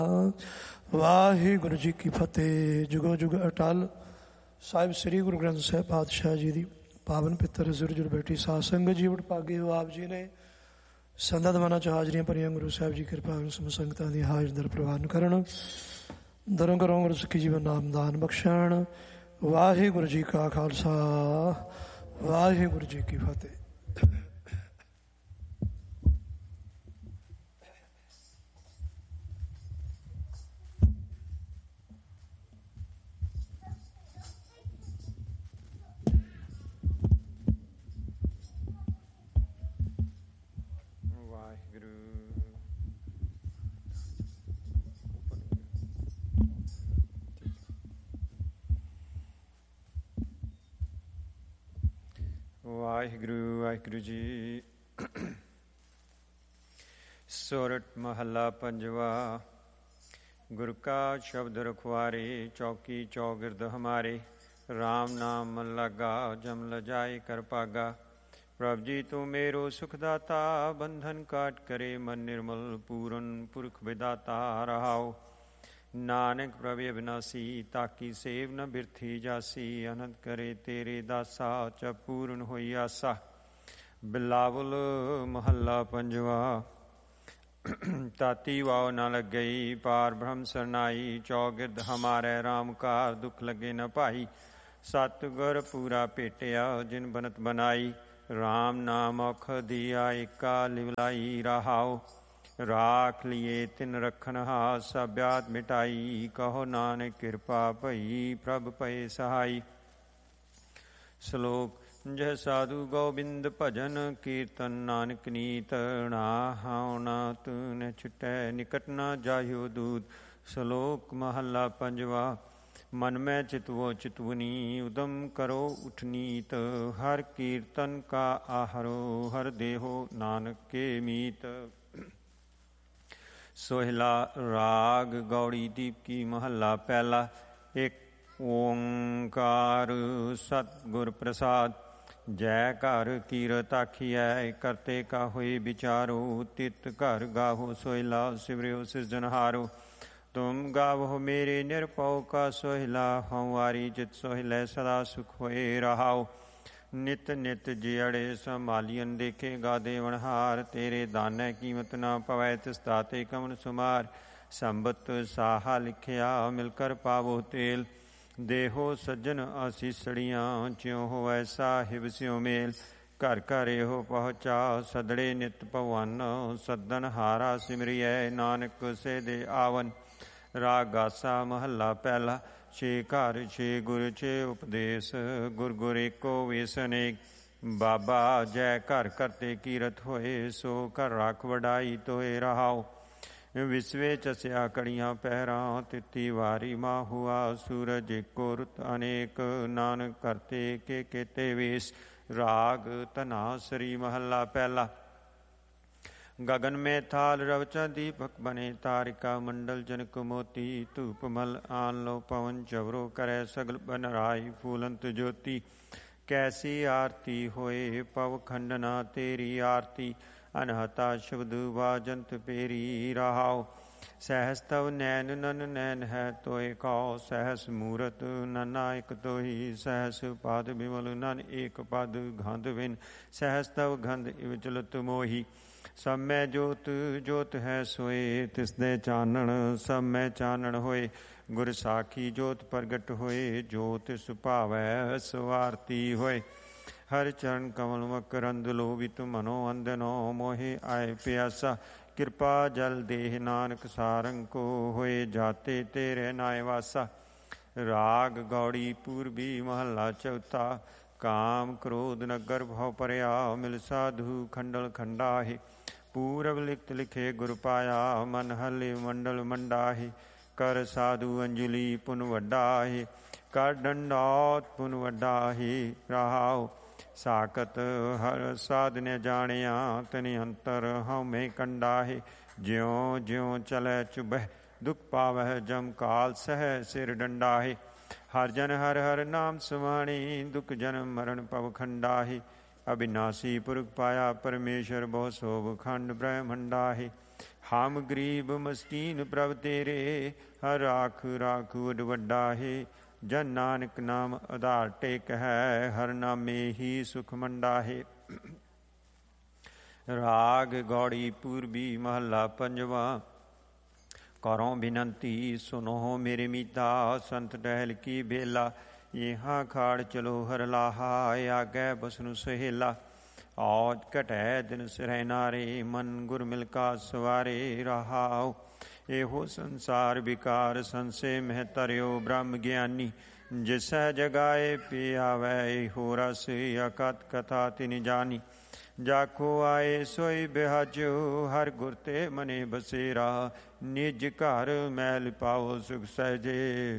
ਵਾਹਿਗੁਰੂ ਜੀ ਕੀ ਫਤਿਹ। ਜੁਗੋ ਜੁਗ ਅਟਲ। ਸਾਹਿਬ ਸ੍ਰੀ ਗੁਰੂ ਗ੍ਰੰਥ ਸਾਹਿਬ ਪਾਤਸ਼ਾਹ ਜੀ ਦੀ ਪਾਵਨ ਪਿੱਤਰ ਜ਼ੁਰ ਜ਼ੁਰ ਬੈਠੀ ਸਾਧ ਸੰਗਤ ਜੀ ਵਡਭਾਗੇ ਹੋ ਆਪ ਜੀ ਨੇ। ਸੰਦਾਂ ਦਵਾਨਾਂ 'ਚ ਹਾਜ਼ਰੀਆਂ ਭਰੀਆਂ ਗੁਰੂ ਸਾਹਿਬ ਜੀ ਕਿਰਪਾ ਸਮ ਸੰਗਤਾਂ ਦੀ ਹਾਜ਼ਰ ਦਰ ਪ੍ਰਵਾਨ ਕਰਨ। ਦਰੋਂ ਕਰੋਂ ਗੁਰੂ ਸਿੱਖੀ ਜੀਵਨ ਨਾਮ ਦਾਨ ਬਖਸ਼ਣ। ਵਾਹਿਗੁਰੂ ਜੀ ਕਾ ਖਾਲਸਾ ਵਾਹਿਗੁਰੂ ਜੀ ਕੀ ਫਤਿਹ। ਵਾਹਿਗੁਰੂ ਵਾਹਿਗੁਰੂ ਜੀ। ਸੋਰਠ ਮਹੱਲਾ ਪੰਜਵਾ। ਗੁਰ ਕਾ ਸ਼ਬਦ ਰਖਵਾਰੇ, ਚੌਕੀ ਚੌਗਿਰਦ ਹਮਾਰੇ। ਰਾਮ ਨਾਮ ਮਨ ਲਾਗਾ, ਜਮ ਲਜਾਏ ਕਰ ਭਾਗਾ। ਪ੍ਰਭ ਜੀ ਤੂੰ ਮੇਰੋ ਸੁਖ ਦਾਤਾ, ਬੰਧਨ ਕਾਟ ਕਰੇ ਮਨ ਨਿਰਮਲ। ਪੂਰਨ ਪੁਰਖ ਵਿਦਾਤਾ ਰਹਾਓ। ਨਾਨਕ ਪ੍ਰਭ ਅਬਿਨਾਸੀ, ਤਾਕੀ ਸੇਵ ਨ ਬਿਰਥੀ ਜਾਸੀ। ਅਨੰਦ ਕਰੇ ਤੇਰੇ ਦਾਸਾ, ਚ ਪੂਰਨ ਹੋਈ ਆਸਾ। ਬਿਲਾਵਲ ਮਹੱਲਾ ਪੰਜਵਾ। ਤਾਤੀ ਵਾਉ ਨ ਲੱਗਈ, ਪਾਰ ਬ੍ਰਹਮ ਸਰਨਾਈ। ਚੌਗਿਰਦ ਹਮਾਰੇ ਰਾਮ ਕਾਰ, ਦੁਖ ਲੱਗੇ ਨ ਭਾਈ। ਸਤਿਗੁਰ ਪੂਰਾ ਭੇਟਿਆ, ਜਿਨ ਬਨਤ ਬਨਾਈ। ਰਾਮ ਨਾਮ ਔਖ ਦੀਆ, ਏਕਾ ਲਿਵਲਾਈ ਰਹਾਓ। ਰਾਖ ਲੀਏ ਤਿਨ ਰਖਨ ਹਾਸ, ਸਭ ਬਿਆਦ ਮਿਟਾਈ। ਕਹੋ ਨਾਨਕ ਕਿਰਪਾ ਭਈ, ਪ੍ਰਭ ਪਏ ਸਹਾਈ। ਸ਼ਲੋਕ। ਜਹ ਸਾਧੂ ਗੋਬਿੰਦ ਭਜਨ, ਕੀਰਤਨ ਨਾਨਕ ਨੀਤ। ਨਾਹਉ ਨਾ ਤੂਨ ਛੁਟੈ, ਨਿਕਟ ਨਾ ਜਾਹਿਓ ਦੂਤ। ਸ਼ਲੋਕ ਮਹੱਲਾ ਪੰਜਵਾ। ਮਨ ਮੈਂ ਚਿਤਵੋ ਚਿਤਵਨੀ, ਉਦਮ ਕਰੋ ਉਠਨੀਤ। ਹਰ ਕੀਰਤਨ ਕਾ ਆਹਰੋ, ਹਰ ਦੇਹੋ ਨਾਨਕ ਕੇ ਮੀਤ। ਸੋਹਿਲਾ ਰਾਗ ਗੌੜੀ ਦੀਪਕੀ ਮਹੱਲਾ ਪਹਿਲਾ। ਇੱਕ ਓੰਕਾਰ ਸਤਿਗੁਰ ਪ੍ਰਸਾਦ। ਜੈ ਘਰ ਕੀਰਤ ਆਖੀਐ, ਕਰਤੇ ਕਾ ਹੋਏ ਵਿਚਾਰੋ। ਤਿਤ ਘਰ ਗਾਹੋ, ਸੋਹਿਲਾ ਸਿਵਰਿਓ ਸਿਰਜਨਹਾਰੋ। ਤੁਮ ਗਾਵੋ ਮੇਰੇ ਨਿਰਭਉ ਕਾ ਸੋਹਿਲਾ। ਹਉਆਰੀ ਜਿਤ ਸੋਹਿਲੇ, ਸਦਾ ਸੁਖ ਹੋਏ ਰਹਾਓ। ਨਿਤ ਨਿਤ ਜਿਅੜੇ ਸੰਭਾਲੀਅਨ, ਦੇਖੇਗਾ ਦੇਵਨਹਾਰ। ਤੇਰੇ ਦਾਨੈ ਕੀਮਤ ਨਾ ਪਵੈ, ਤਿਸ ਦਾਤੇ ਕਵਣ ਸੁਮਾਰ। ਸੰਬਤ ਸਾਹਾ ਲਿਖਿਆ, ਮਿਲ ਕਰ ਪਾਵੋ ਤੇਲ। ਦੇਹੋ ਸੱਜਣ ਆਸੀਸੜੀਆਂ, ਜਿਉ ਹੋਵੈ ਸਾਹਿਬ ਸਿਉ ਮੇਲ। ਘਰ ਘਰ ਇਹੋ ਪਹੁੰਚਾ, ਸਦੜੇ ਨਿਤ ਭਵਨ। ਸੱਦਨ ਹਾਰਾ ਸਿਮਰਿਐ, ਨਾਨਕ ਸੇ ਦੇ ਆਵਨ। ਰਾਗ ਗਾਸਾ ਮਹੱਲਾ ਪਹਿਲਾ। ਛੇ ਘਰ ਛੇ ਗੁਰ ਛੇ ਉਪਦੇਸ਼, ਗੁਰ ਗੁਰ ਏਕੋ ਵੇਸ ਅਨੇਕ। ਬਾਬਾ ਜੈ ਘਰ ਕਰਤੇ ਕੀਰਤ ਹੋਏ, ਸੋ ਘਰ ਰਾਖ ਵਡਾਈ ਤੋਏ ਰਹਾਓ। ਵਿਸਵੇ ਚਸਿਆ ਕੜੀਆਂ ਪਹਿਰਾਂ, ਤਿੱਤੀ ਵਾਰੀ ਮਾਹੁਆ। ਸੂਰਜ ਏਕੋ ਰੁੱਤ ਅਨੇਕ, ਨਾਨਕ ਕਰਤੇ ਕੇ ਕੇਤੇ ਵੇਸ। ਰਾਗ ਧਨਾਸਰੀ ਮਹੱਲਾ ਪਹਿਲਾ। ਗगन में थाल रवचा, दीपक बने तारिका। मंडल जनक मोती, धूप मल आन लो पवन। चवरो करे सगल बनराई, फूलंत ज्योति। कैसी आरती होए, पव खंडना तेरी आरती। अनहता शब्द वाजंत पेरी रहाओ। सहस तव नैन नन नैन है तोय कौ। सहस मूरत नना एक तोही। सहस पाद बिमल नन एक पद गंध बिन। सहस तव गंध इवचलत मोही। ਸਭ ਮੈਂ ਜੋਤ ਜੋਤ ਹੈ ਸੋਏ, ਤਿਸਦੇ ਚਾਨਣ ਸਭ ਮੈਂ ਚਾਨਣ ਹੋਏ। ਗੁਰ ਸਾਖੀ ਜੋਤ ਪ੍ਰਗਟ ਹੋਏ, ਜੋ ਤਿਸ ਭਾਵੈ ਸੋ ਆਰਤੀ ਹੋਏ। ਹਰ ਚਰਨ ਕਮਲ ਮਕਰੰਦ ਲੋਭਿਤ, ਮਨੋ ਅੰਧਨੋ ਮੋਹਿ ਆਏ ਪਿਆਸਾ। ਕਿਰਪਾ ਜਲ ਦੇਹ ਨਾਨਕ ਸਾਰੰਗ ਕੋ, ਹੋਏ ਜਾਤੇ ਤੇਰੇ ਨਾਇ ਵਾਸਾ। ਰਾਗ ਗੌੜੀ ਪੂਰਬੀ ਮਹੱਲਾ ਚੌਥਾ। ਕਾਮ ਕ੍ਰੋਧ ਨਗਰ ਭਉ ਭਰਿਆ, ਮਿਲ ਸਾਧੂ ਖੰਡਲ ਖੰਡਾਹੇ। ਪੂਰਬ ਲਿਖਤ ਲਿਖੇ ਗੁਰ ਪਾਇਆ, ਮਨ ਹਲੇ ਮੰਡਲ ਮੰਡਾਹੇ। ਕਰ ਸਾਧੂ ਅੰਜਲੀ ਪੁਨ ਵੱਡਾਹੇ, ਕਰ ਡੰਡੌਤ ਪੁਨ ਵੱਡਾਹੇ ਰਹਾਓ। ਸਾਕਤ ਹਰ ਸਾਧ ਨੇ ਜਾਣਿਆ, ਤਨਿ ਅੰਤਰ ਹਉਮੈ ਕੰਡਾਹੇ। ਜਿਉ ਜਿਉ ਚਲੈ ਚੁਭੈ, ਦੁਖ ਪਾਵਹਿ ਜਮ ਕਾਲ ਸਹਿ ਸਿਰ ਡੰਡਾਹੇ। ਹਰ ਜਨ ਹਰ ਹਰ ਨਾਮ ਸੁਵਾਣੀ, ਦੁਖ ਜਨਮ ਮਰਨ ਭਵ ਖੰਡਾਹੇ। ਅਬਿਨਾਸੀ ਪੁਰਖ ਪਾਇਆ ਪਰਮੇਸ਼ਰ, ਬਹੁ ਸੋਭ ਖੰਡ ਬ੍ਰਹਮੰਡਾ ਹੈ। ਹਮ ਗਰੀਬ ਮਸਕੀਨ ਪ੍ਰਭ ਤੇਰੇ, ਹਰ ਰਾਖ ਰਾਖ ਉਡ ਵੱਡਾ ਹੈ। ਜਨ ਨਾਨਕ ਨਾਮ ਆਧਾਰ ਟੇਕ ਹੈ, ਹਰ ਨਾਮੇ ਹੀ ਸੁਖ ਮੰਡਾ ਹੈ। ਰਾਗ ਗੌੜੀ ਪੂਰਬੀ ਮਹੱਲਾ ਪੰਜਵਾ। ਕਰੋ ਬਿਨੰਤੀ ਸੁਨੋ ਮੇਰੇ ਮੀਤਾ, ਸੰਤ ਟਹਿਲ ਕੀ ਬੇਲਾ। ਇਹਾਂ ਖਾੜ ਚਲੋ ਹਰ ਲਾਹਾ, ਆਗੈ ਬਸਨੁ ਸਹੇਲਾ। ਔਜ ਘਟੈ ਦਿਨ ਸਿਰੈ ਨਾਰੇ, ਮਨ ਗੁਰ ਮਿਲ ਕਾ ਸਵਾਰੇ। ਰਹਾਉ ਇਹੋ ਸੰਸਾਰ ਵਿਕਾਰ, ਸੰਸੇ ਮਹਿ ਤਰਿਓ ਬ੍ਰਹਮ ਗਿਆਨੀ। ਜਿਸੈ ਜਗਾਏ ਪਿਆਵੈ ਇਹੋ ਰਸ, ਅਕਥ ਕਥਾ ਤਿਨ ਜਾਨੀ। ਜਾਕੋ ਆਏ ਸੋਈ ਬਿਹਾਜੋ, ਹਰ ਗੁਰ ਤੇ ਮਨੇ ਬਸੇਰਾ। ਨਿਜ ਘਰ ਮੈਲ ਪਾਓ ਸੁਖ ਸਹਿਜੇ,